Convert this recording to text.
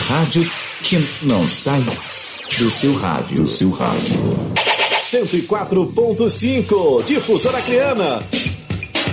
rádio que não sai do seu rádio. 104.5, Difusora Acreana.